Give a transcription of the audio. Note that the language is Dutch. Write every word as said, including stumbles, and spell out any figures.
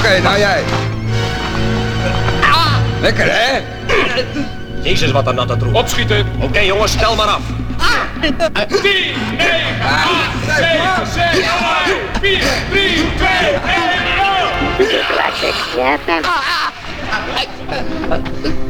okay, nou jij. Lekker, hè? Jezus, wat een natte troep. Opschieten. Oké, okay, jongens, stel maar af. tien, negen, acht, zeven, zes, vijf, vier, drie, twee, één, nul.